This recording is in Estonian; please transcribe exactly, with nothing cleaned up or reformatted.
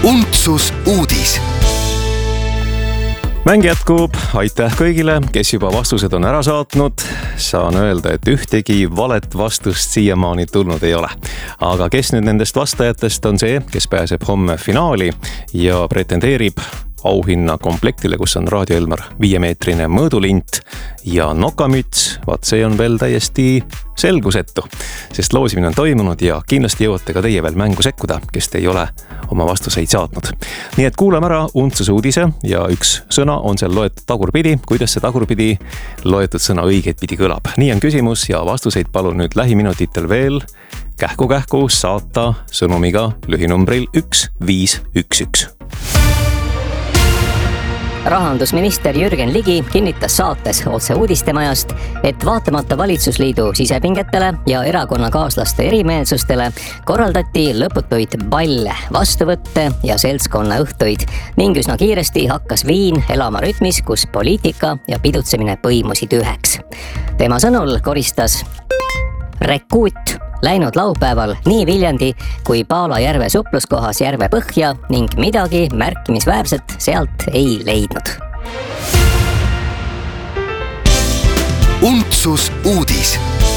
Untsus uudis. Mäng jätkub, aitäh kõigile, kes juba vastused on ära saatnud. Saan öelda, et ühtegi valet vastust siiamaani tulnud ei ole. Aga kes nüüd nendest vastajatest on see, kes pääseb homme finaali ja pretendeerib auhinna komplektile, kus on Raadio Elmar viiemeetrine mõõdulint ja nokamüts, vaat see on veel täiesti selgusetu, sest loosimine on toimunud ja kindlasti jõuate ka teie veel mängu sekkuda, kes te ei ole oma vastuseid saatnud. Nii et kuulame ära Untsuse uudise ja üks sõna on seal loetud tagurpidi, kuidas see tagurpidi loetud sõna õiget pidi kõlab. Nii on küsimus ja vastuseid palun nüüd lähiminutitel veel kähku-kähku saata sõnumiga lühinumbril üks viis üks üks. Rahandusminister Jürgen Ligi kinnitas saates Otse uudistemajast, et vaatamata valitsusliidu sisepingetele ja erakonnakaaslaste erimeelsustele korraldati lõputuid balle, vastuvõtte ja seltskonna õhtuid ning üsna kiiresti hakkas Viin elama rütmis, kus poliitika ja pidutsemine põimusid üheks. Tema sõnul koristas Rekuut läinud laupäeval nii Viljandi kui Paala järve supluskohas järve põhja ning midagi märkimisväärset sealt ei leidnud. Untsus uudis.